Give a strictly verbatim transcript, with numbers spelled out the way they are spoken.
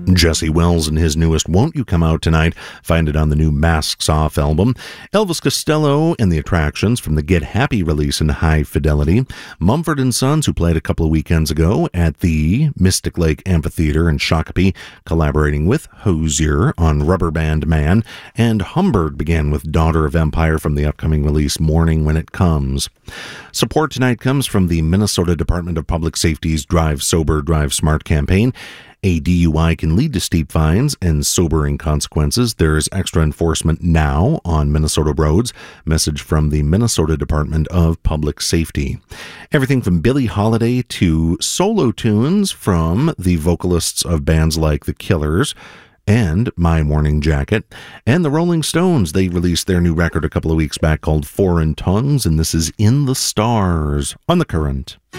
Jesse Wells and his newest Won't You come out tonight. Find it on the new Masks Off album. Elvis Costello and the Attractions from the Get Happy release in high fidelity. Mumford and Sons, who played a couple of weekends ago at the Mystic Lake Amphitheater in Shakopee, collaborating with Hozier on Rubber Band Man. And Humbird began with Daughter of Empire from the upcoming release Morning When It Comes. Support tonight comes from the Minnesota Department of Public Safety's Drive Sober, Drive Smart campaign. A D U I can lead to steep fines and sobering consequences. There is extra enforcement now on Minnesota roads. Message from the Minnesota Department of Public Safety. Everything from Billie Holiday to solo tunes from the vocalists of bands like The Killers and My Morning Jacket. And the Rolling Stones, they released their new record a couple of weeks back called Foreign Tongues, and this is In the Stars on The Current.